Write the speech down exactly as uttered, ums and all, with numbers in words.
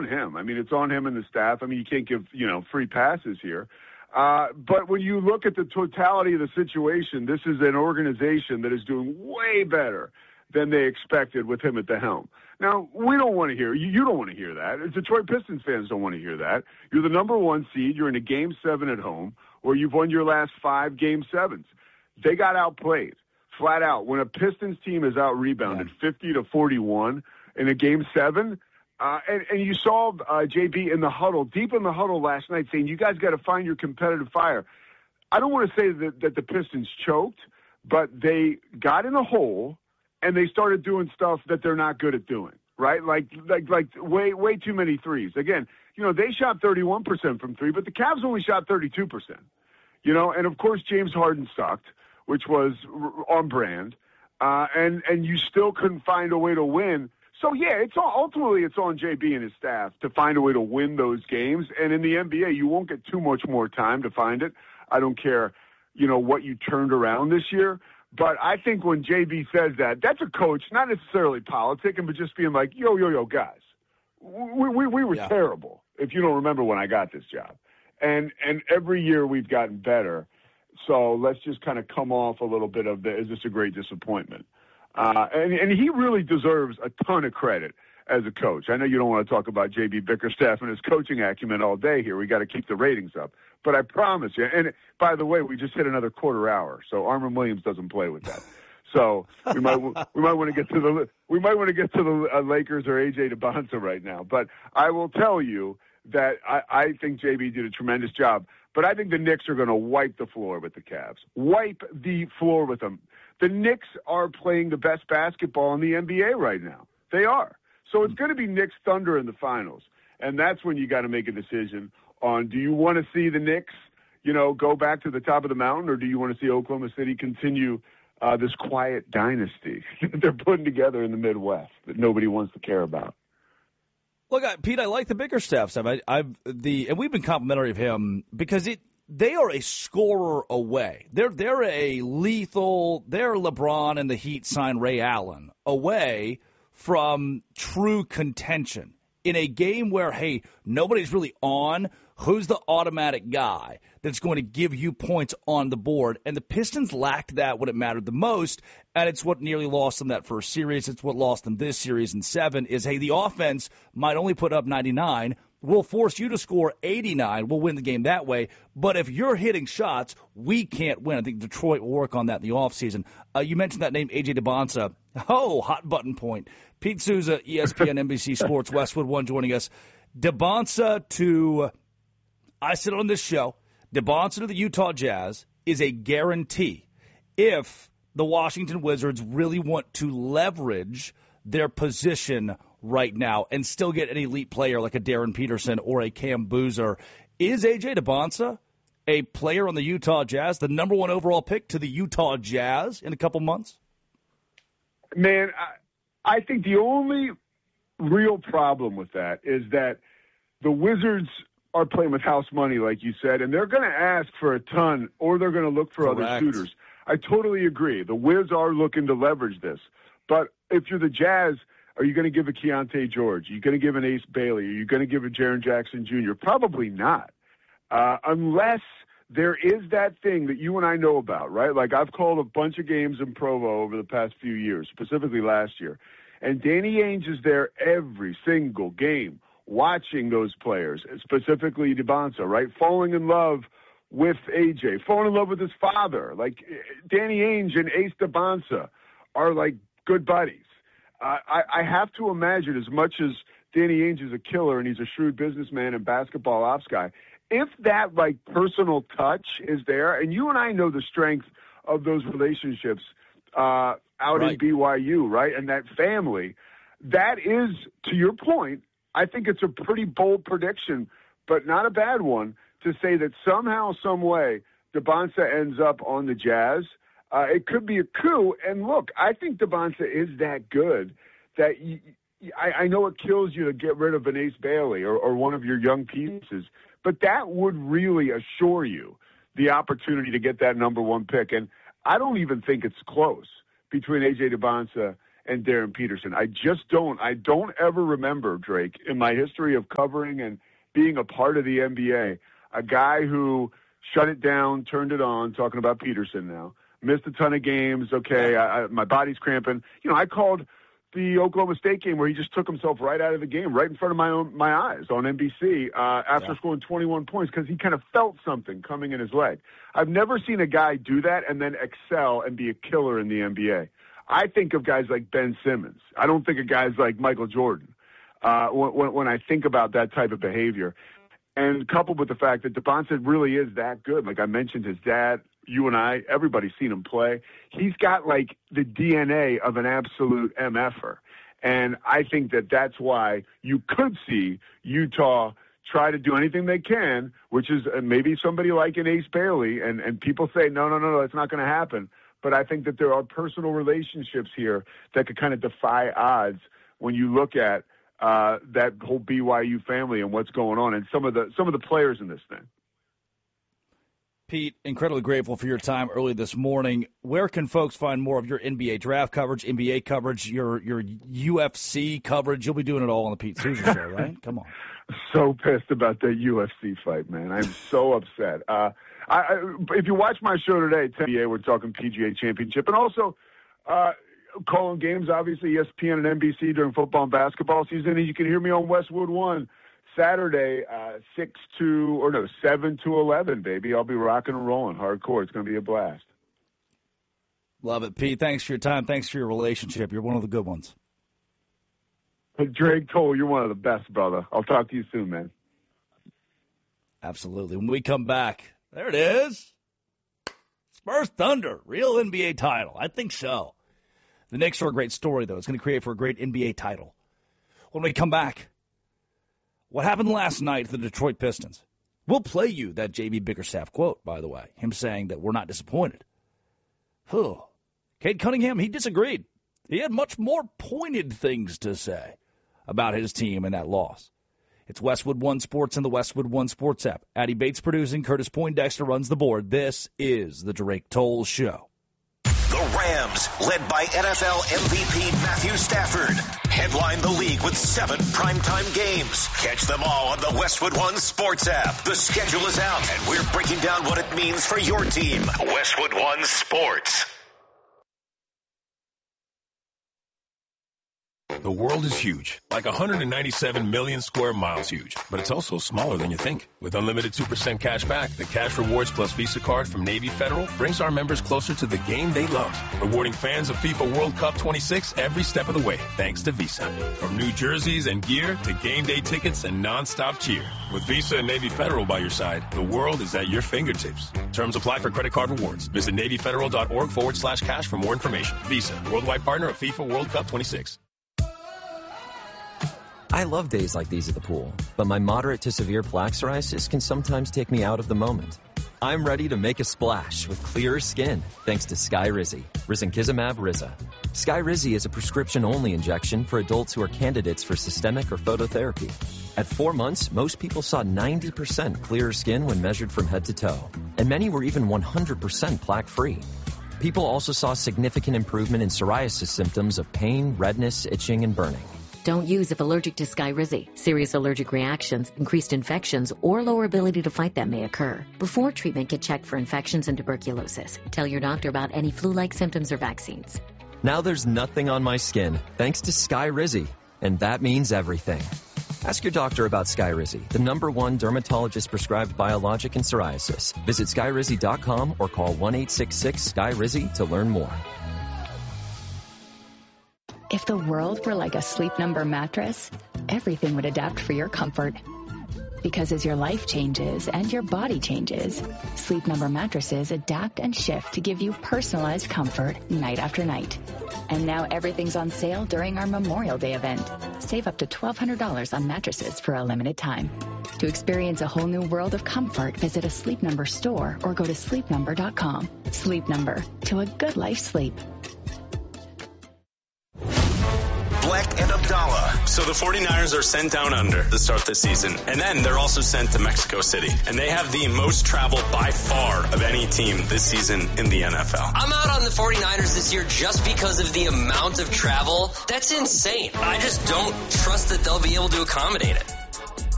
him. I mean, it's on him and the staff. I mean, you can't give, you know, free passes here. Uh, but when you look at the totality of the situation, this is an organization that is doing way better than they expected with him at the helm. Now, we don't want to hear, you, you don't want to hear that. Detroit Pistons fans don't want to hear that. You're the number one seed. You're in a game seven at home, or you've won your last five game sevens. They got outplayed, flat out. When a Pistons team is out-rebounded yeah. fifty to forty-one in a game seven, uh, and, and you saw uh, J B in the huddle, deep in the huddle last night, saying, you guys got to find your competitive fire. I don't want to say that, that the Pistons choked, but they got in a hole, and they started doing stuff that they're not good at doing, right? Like, like, like way, way too many threes. Again, you know, they shot thirty-one percent from three, but the Cavs only shot thirty-two percent. You know, and of course James Harden sucked, which was on brand, uh, and and you still couldn't find a way to win. So yeah, it's all, ultimately it's on J B and his staff to find a way to win those games. And in the N B A, you won't get too much more time to find it. I don't care, you know, what you turned around this year. But I think when J B says that, that's a coach, not necessarily politicking, but just being like, yo, yo, yo, guys, we we, we were yeah. terrible, if you don't remember when I got this job. And and every year we've gotten better. So let's just kind of come off a little bit of the, is this a great disappointment? Uh, and, and he really deserves a ton of credit as a coach. I know you don't want to talk about J B Bickerstaff and his coaching acumen all day here. We got to keep the ratings up. But I promise you, and by the way, we just hit another quarter hour, so Armin Williams doesn't play with that. So we might we might want to get to the we might want to get to the uh, Lakers or A J DeBonsa right now. But I will tell you that I, I think J B did a tremendous job. But I think the Knicks are going to wipe the floor with the Cavs. Wipe the floor with them. The Knicks are playing the best basketball in the N B A right now. They are. So it's going to be Knicks Thunder in the finals. And that's when you got to make a decision on, do you want to see the Knicks, you know, go back to the top of the mountain, or do you want to see Oklahoma City continue uh, this quiet dynasty that they're putting together in the Midwest that nobody wants to care about? Look, I, Pete, I like the Bickerstaff stuff. I, I've the and we've been complimentary of him because it they are a scorer away. They're they're a lethal. They're LeBron and the Heat sign Ray Allen away from true contention in a game where, hey, nobody's really on. Who's the automatic guy that's going to give you points on the board? And the Pistons lacked that when it mattered the most, and it's what nearly lost them that first series. It's what lost them this series in seven is, hey, the offense might only put up ninety-nine. We'll force you to score eighty-nine. We'll win the game that way. But if you're hitting shots, we can't win. I think Detroit will work on that in the offseason. Uh, you mentioned that name, A J DeBonsa. Oh, hot button point. Pete Souza, E S P N, N B C Sports, Westwood One joining us. DeBonsa to... I said on this show, DeBonsa to the Utah Jazz is a guarantee if the Washington Wizards really want to leverage their position right now and still get an elite player like a Darren Peterson or a Cam Boozer. Is A J DeBonsa a player on the Utah Jazz, the number one overall pick to the Utah Jazz in a couple months? Man, I, I think the only real problem with that is that the Wizards – are playing with house money, like you said, and they're going to ask for a ton, or they're going to look for Correct. other suitors. I totally agree. The Wiz are looking to leverage this. But if you're the Jazz, are you going to give a Keontae George? Are you going to give an Ace Bailey? Are you going to give a Jaren Jackson Junior? Probably not, uh, unless there is that thing that you and I know about, right? Like I've called a bunch of games in Provo over the past few years, specifically last year, and Danny Ainge is there every single game, watching those players, specifically DeBonsa, right? Falling in love with A J, falling in love with his father. Like Danny Ainge and Ace DeBonsa are like good buddies. Uh, I, I have to imagine, as much as Danny Ainge is a killer and he's a shrewd businessman and basketball ops guy, if that like personal touch is there, and you and I know the strength of those relationships uh, out right. in B Y U, right? And that family, that is, to your point, I think it's a pretty bold prediction, but not a bad one, to say that somehow, some way, DeBonsa ends up on the Jazz. Uh, it could be a coup. And look, I think DeBonsa is that good that you, I, I know it kills you to get rid of an Ace Bailey or, or one of your young pieces, but that would really assure you the opportunity to get that number one pick. And I don't even think it's close between A J DeBonsa and Darren Peterson. I just don't. I don't ever remember, Drake, in my history of covering and being a part of the N B A, a guy who shut it down, turned it on, talking about Peterson now, missed a ton of games. Okay, I, I, my body's cramping. You know, I called the Oklahoma State game where he just took himself right out of the game, right in front of my own my eyes on N B C uh, after yeah. scoring twenty-one points because he kind of felt something coming in his leg. I've never seen a guy do that and then excel and be a killer in the N B A. I think of guys like Ben Simmons. I don't think of guys like Michael Jordan uh, when, when I think about that type of behavior. And coupled with the fact that DeBonce really is that good. Like I mentioned, his dad, you and I, everybody's seen him play. He's got like the D N A of an absolute M F-er. And I think that that's why you could see Utah try to do anything they can, which is maybe somebody like an Ace Bailey. And, and people say, no, no, no, no, that's not going to happen. But I think that there are personal relationships here that could kind of defy odds when you look at uh, that whole B Y U family and what's going on and some of the some of the players in this thing. Pete, incredibly grateful for your time early this morning. Where can folks find more of your N B A draft coverage, N B A coverage, your your U F C coverage? You'll be doing it all on the Pete Souza Show, right? Come on. So pissed about that U F C fight, man. I'm so upset. Uh, I, I, if you watch my show today, N B A, we're talking P G A Championship, and also uh, calling games, obviously, E S P N and N B C during football and basketball season, and you can hear me on Westwood One Saturday, uh, six to, or no, seven to eleven, baby. I'll be rocking and rolling hardcore. It's going to be a blast. Love it, Pete. Thanks for your time. Thanks for your relationship. You're one of the good ones. Drake Toll, you're one of the best, brother. I'll talk to you soon, man. Absolutely. When we come back, there it is. Spurs Thunder, real N B A title. I think so. The Knicks are a great story, though. It's going to create for a great N B A title. When we come back, what happened last night to the Detroit Pistons? We'll play you that J B Bickerstaff quote, by the way, him saying that we're not disappointed. Whew. Cade Cunningham, he disagreed. He had much more pointed things to say about his team and that loss. It's Westwood One Sports and the Westwood One Sports app. Addy Bates producing, Curtis Poindexter runs the board. This is the Drake Toll Show. The Rams, led by N F L M V P Matthew Stafford, headline the league with seven primetime games. Catch them all on the Westwood One Sports app. The schedule is out, and we're breaking down what it means for your team. Westwood One Sports. The world is huge, like one hundred ninety-seven million square miles huge, but it's also smaller than you think. With unlimited two percent cash back, the Cash Rewards Plus Visa card from Navy Federal brings our members closer to the game they love, rewarding fans of FIFA World Cup twenty-six every step of the way, thanks to Visa. From new jerseys and gear to game day tickets and non-stop cheer. With Visa and Navy Federal by your side, the world is at your fingertips. Terms apply for credit card rewards. Visit NavyFederal.org forward slash cash for more information. Visa, worldwide partner of FIFA World Cup twenty-six. I love days like these at the pool, but my moderate to severe plaque psoriasis can sometimes take me out of the moment. I'm ready to make a splash with clearer skin thanks to Skyrizi, Risankizumab Riza. Skyrizi is a prescription-only injection for adults who are candidates for systemic or phototherapy. At four months, most people saw ninety percent clearer skin when measured from head to toe, and many were even one hundred percent plaque-free. People also saw significant improvement in psoriasis symptoms of pain, redness, itching, and burning. Don't use if allergic to Skyrizi. Serious allergic reactions, increased infections, or lower ability to fight them may occur. Before treatment, get checked for infections and tuberculosis. Tell your doctor about any flu-like symptoms or vaccines. Now there's nothing on my skin, thanks to Skyrizi, and that means everything. Ask your doctor about Skyrizi, the number one dermatologist-prescribed biologic in psoriasis. Visit Skyrizi dot com or call one eight six six S K Y R I Z I to learn more. If the world were like a Sleep Number mattress, everything would adapt for your comfort. Because as your life changes and your body changes, Sleep Number mattresses adapt and shift to give you personalized comfort night after night. And now everything's on sale during our Memorial Day event. Save up to twelve hundred dollars on mattresses for a limited time. To experience a whole new world of comfort, visit a Sleep Number store or go to sleep number dot com. Sleep Number, to a good life sleep. Black and Abdallah. So the 49ers are sent down under to start the season, and then they're also sent to Mexico City. And they have the most travel by far of any team this season in the N F L. I'm out on the 49ers this year just because of the amount of travel. That's insane. I just don't trust that they'll be able to accommodate it.